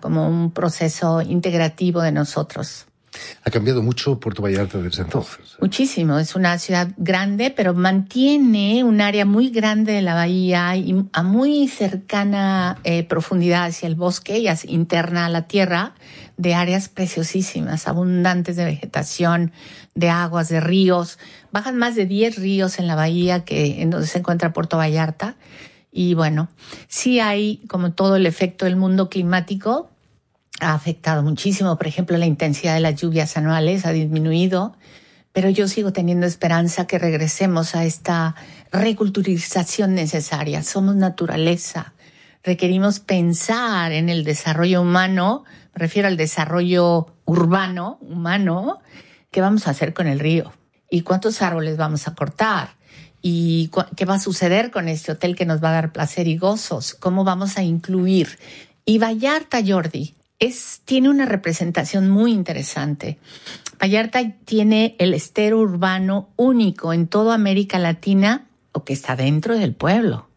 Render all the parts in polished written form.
como un proceso integrativo de nosotros. Ha cambiado mucho Puerto Vallarta desde entonces. Muchísimo. Es una ciudad grande, pero mantiene un área muy grande de la bahía y a muy cercana profundidad hacia el bosque y interna a la tierra, de áreas preciosísimas, abundantes de vegetación, de aguas, de ríos. Bajan más de 10 ríos en la bahía en donde se encuentra Puerto Vallarta. Y bueno, sí hay, como todo el efecto del mundo climático, ha afectado muchísimo. Por ejemplo, la intensidad de las lluvias anuales ha disminuido, pero yo sigo teniendo esperanza que regresemos a esta reculturización necesaria. Somos naturaleza. Requerimos pensar en el desarrollo humano, me refiero al desarrollo urbano, humano, ¿qué vamos a hacer con el río? ¿Y cuántos árboles vamos a cortar? ¿Y qué va a suceder con este hotel que nos va a dar placer y gozos? ¿Cómo vamos a incluir? Y Vallarta, Jordi, tiene una representación muy interesante. Vallarta tiene el estero urbano único en toda América Latina, o que está dentro del pueblo.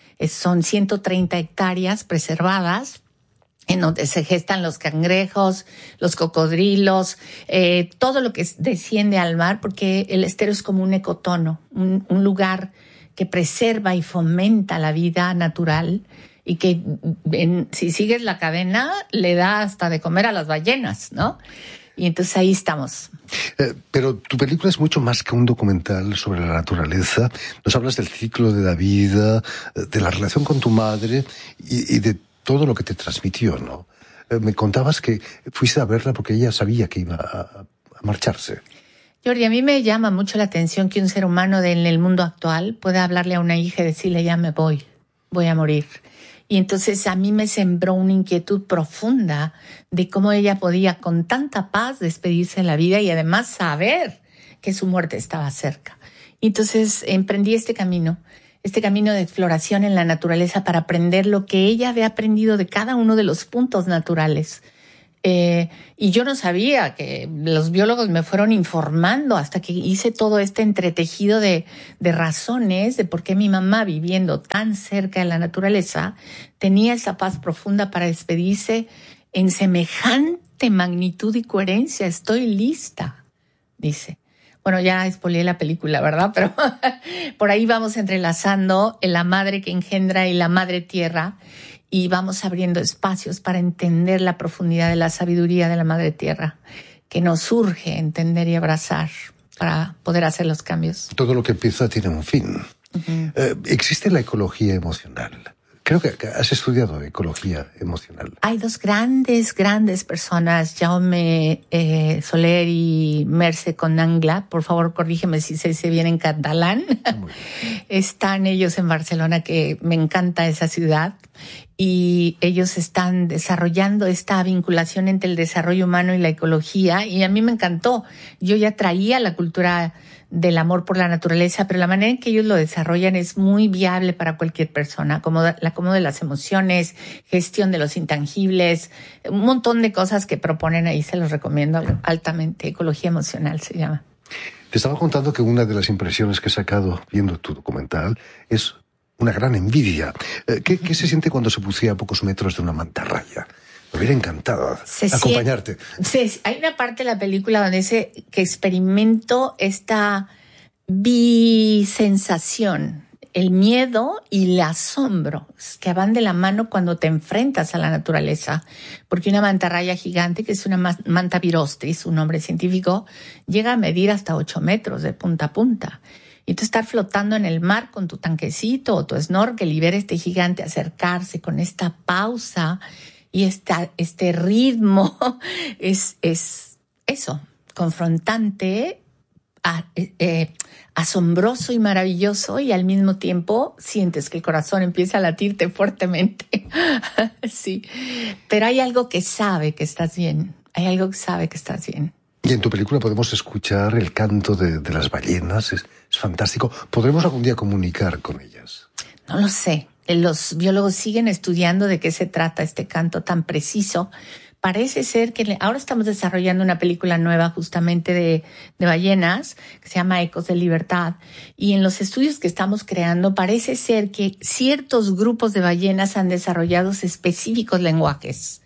Son 130 hectáreas preservadas, en donde se gestan los cangrejos, los cocodrilos, todo lo que desciende al mar, porque el estero es como un ecotono, un lugar que preserva y fomenta la vida natural, y que si sigues la cadena le da hasta de comer a las ballenas, ¿no? Y entonces ahí estamos. Pero tu película es mucho más que un documental sobre la naturaleza. Nos hablas del ciclo de la vida, de la relación con tu madre y de todo lo que te transmitió, ¿no? Me contabas que fuiste a verla porque ella sabía que iba a marcharse. Jordi, a mí me llama mucho la atención que un ser humano en el mundo actual pueda hablarle a una hija y decirle, ya me voy a morir. Y entonces a mí me sembró una inquietud profunda de cómo ella podía con tanta paz despedirse de la vida y además saber que su muerte estaba cerca. Y entonces emprendí este camino de exploración en la naturaleza para aprender lo que ella había aprendido de cada uno de los puntos naturales. Y yo no sabía, que los biólogos me fueron informando hasta que hice todo este entretejido de razones de por qué mi mamá, viviendo tan cerca de la naturaleza, tenía esa paz profunda para despedirse en semejante magnitud y coherencia. Estoy lista, dice. Bueno, ya spoileé la película, ¿verdad? Pero por ahí vamos entrelazando la madre que engendra y la madre tierra, y vamos abriendo espacios para entender la profundidad de la sabiduría de la madre tierra, que nos urge entender y abrazar para poder hacer los cambios. Todo lo que empieza tiene un fin. Uh-huh. ¿Existe la ecología emocional? Creo que has estudiado ecología emocional. Hay dos grandes personas, Jaume Soler y Mercè Conangla. Por favor, corrígeme si se dice bien en catalán. Están ellos en Barcelona, que me encanta esa ciudad. Y ellos están desarrollando esta vinculación entre el desarrollo humano y la ecología. Y a mí me encantó. Yo ya traía la cultura del amor por la naturaleza, pero la manera en que ellos lo desarrollan es muy viable para cualquier persona, como el acomodo de las emociones, gestión de los intangibles, un montón de cosas que proponen ahí, se los recomiendo altamente. Ecología emocional se llama. Te estaba contando que una de las impresiones que he sacado viendo tu documental es una gran envidia. ¿Qué se siente cuando se bucea a pocos metros de una mantarraya? Me hubiera encantado acompañarte. Hay una parte de la película donde dice que experimento esta bisensación, el miedo y el asombro, que van de la mano cuando te enfrentas a la naturaleza. Porque una mantarraya gigante, que es una manta virostris, un nombre científico, llega a medir hasta 8 metros de punta a punta. Y tú estar flotando en el mar con tu tanquecito o tu snorkel y ver este gigante acercarse con esta pausa y este ritmo es eso, confrontante, asombroso y maravilloso, y al mismo tiempo sientes que el corazón empieza a latirte fuertemente. Sí, pero hay algo que sabe que estás bien, Y en tu película podemos escuchar el canto de las ballenas, es fantástico. ¿Podremos algún día comunicar con ellas? No lo sé. Los biólogos siguen estudiando de qué se trata este canto tan preciso. Parece ser que ahora estamos desarrollando una película nueva justamente de ballenas que se llama Ecos de Libertad, y en los estudios que estamos creando parece ser que ciertos grupos de ballenas han desarrollado específicos lenguajes.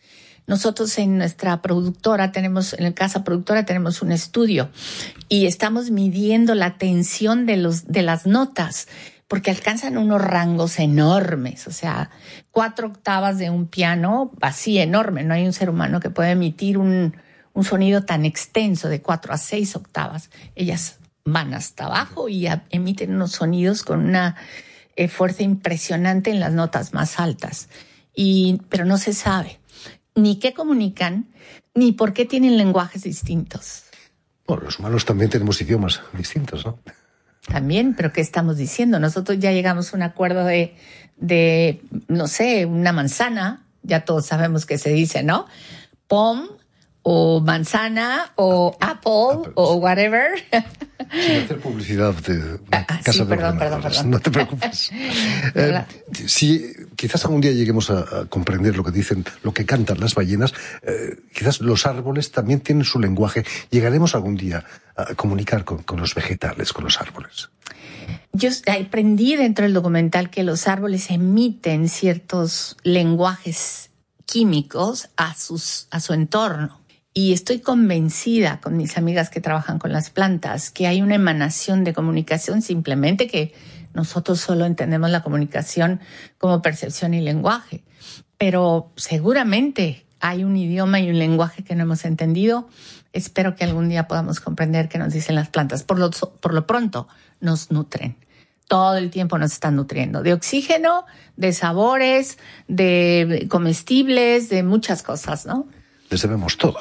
nosotros en nuestra productora en la casa productora tenemos un estudio y estamos midiendo la tensión de las notas, porque alcanzan unos rangos enormes, o sea, 4 octavas de un piano, así enorme. No hay un ser humano que pueda emitir un sonido tan extenso de 4 a 6 octavas. Ellas van hasta abajo y emiten unos sonidos con una fuerza impresionante en las notas más altas. Pero no se sabe ni qué comunican, ni por qué tienen lenguajes distintos. Bueno, los humanos también tenemos idiomas distintos, ¿no? También, pero ¿qué estamos diciendo? Nosotros ya llegamos a un acuerdo de no sé, una manzana, ya todos sabemos qué se dice, ¿no? Pom, o manzana, o apple, o whatever. Sin hacer publicidad de casa sí, de perdón. No te preocupes. Si quizás algún día lleguemos a comprender lo que dicen, lo que cantan las ballenas, quizás los árboles también tienen su lenguaje. Llegaremos algún día a comunicar con los vegetales, con los árboles. Yo aprendí dentro del documental que los árboles emiten ciertos lenguajes químicos a su entorno. Y estoy convencida con mis amigas que trabajan con las plantas que hay una emanación de comunicación, simplemente que nosotros solo entendemos la comunicación como percepción y lenguaje. Pero seguramente hay un idioma y un lenguaje que no hemos entendido. Espero que algún día podamos comprender qué nos dicen las plantas. Por lo pronto, nos nutren. Todo el tiempo nos están nutriendo. De oxígeno, de sabores, de comestibles, de muchas cosas, ¿no? Les debemos todo.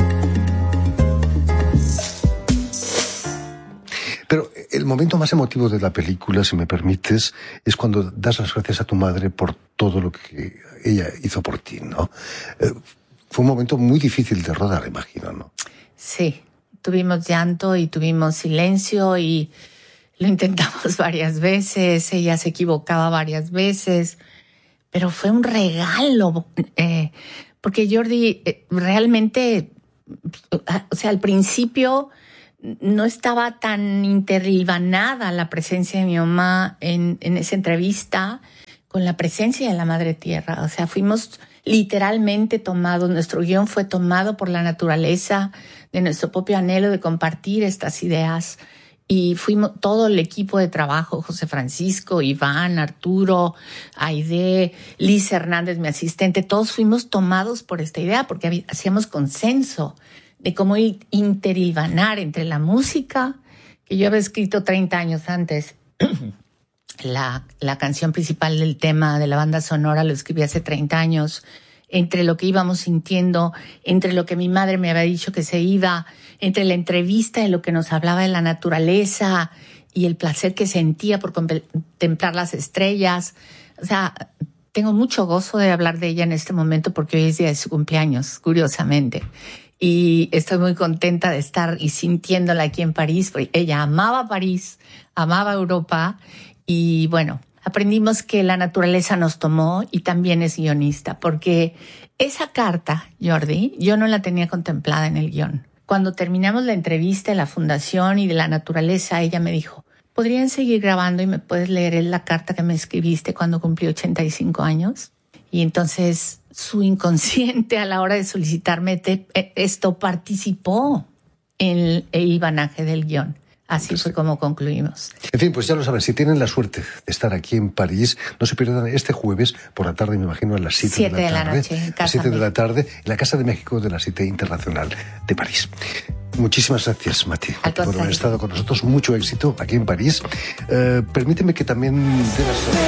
Pero el momento más emotivo de la película, si me permites, es cuando das las gracias a tu madre por todo lo que ella hizo por ti, ¿no? Fue un momento muy difícil de rodar, imagino, ¿no? Sí, tuvimos llanto y tuvimos silencio y lo intentamos varias veces, ella se equivocaba varias veces, pero fue un regalo, porque Jordi realmente, o sea, al principio no estaba tan interlibanada la presencia de mi mamá en esa entrevista con la presencia de la Madre Tierra. O sea, fuimos literalmente tomados, nuestro guión fue tomado por la naturaleza, de nuestro propio anhelo de compartir estas ideas. Y fuimos todo el equipo de trabajo, José Francisco, Iván, Arturo, Aide, Liz Hernández, mi asistente, todos fuimos tomados por esta idea porque hacíamos consenso de cómo interhilanar entre la música, que yo había escrito 30 años antes. La canción principal del tema de la banda sonora lo escribí hace 30 años, entre lo que íbamos sintiendo, entre lo que mi madre me había dicho que se iba, entre la entrevista de lo que nos hablaba de la naturaleza y el placer que sentía por contemplar las estrellas. O sea, tengo mucho gozo de hablar de ella en este momento porque hoy es día de su cumpleaños, curiosamente. Y estoy muy contenta de estar y sintiéndola aquí en París, porque ella amaba París, amaba Europa y bueno, aprendimos que la naturaleza nos tomó y también es guionista, porque esa carta, Jordi, yo no la tenía contemplada en el guión. Cuando terminamos la entrevista de la fundación y de la naturaleza, ella me dijo, ¿podrían seguir grabando y me puedes leer la carta que me escribiste cuando cumplí 85 años? Y entonces su inconsciente a la hora de solicitarme esto participó en el hilvanaje del guión. Así fue como concluimos. En fin, pues ya lo saben, si tienen la suerte de estar aquí en París, no se pierdan este jueves por la tarde, me imagino, a las 7 de la tarde. Noche, a las 7 de la tarde, en la Casa de México de la Cité Internacional de París. Muchísimas gracias, Mati, por haber estado con nosotros. Mucho éxito aquí en París. Permíteme que también dé las